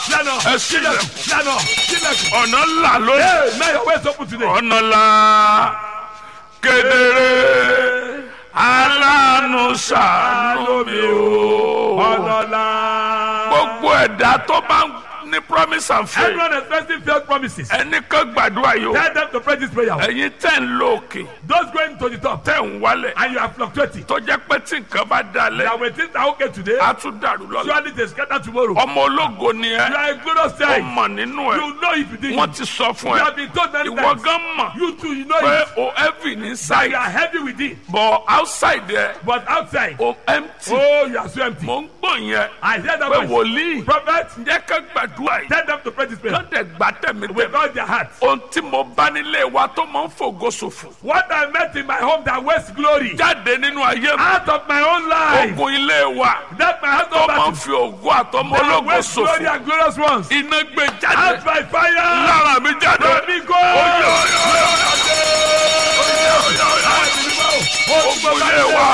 ẹ sílẹ̀ sílẹ̀kùn. ọ̀nà ńlá lónìí. Hey, may your ways open today. ọ̀nà ńlá kedere aláàánú ṣàánú mi o. Ọlọ́lá. gbogbo ẹ̀dá tó bá ń ní promise and faith. Everyone expecting failed promises. ẹni kan gbàdúrà yìí o. Tell them to pray this prayer. ẹ̀yin tẹ̀ ń lọ òkè Those going to the top tẹ̀ ń wálẹ̀. and you are fluctuating. tó jẹ́ pé tí nǹkan bá dalẹ̀ That when things are okay today, á tún dàrú lọ́la. surely they scatter tomorrow. ọmọ ológo ni You ẹ. are a glorious ó child. mọ̀ nínú ẹ. You know if you did. wọ́n ti sọ fún You ẹ. have been told many ìwọ times. gan mọ̀ You too, you know pé it. o heavy That inside you are heavy within. but outside there But outside, o empty. oh, you are so empty. mo ń gbọ́ yẹn I hear that pé voice. wòlíì Prophet, jẹ́ ká gbàdúrà yìí. tell them to pray this prayer. kán dẹ̀ gbà tẹ̀mí With tẹ̀mí. all their hearts. ohun tí mo bá nílé wa tó máa ń fògo ṣòfò. What I met in my home that wastes glory. jáde nínú ayé mi. Out of my own life. ogun ilé wa That my tó husband máa ń battle. fi ògo àtọmọ That ológo wastes glory ṣòfò. and glorious ones. iná gbé jáde. Out by fire.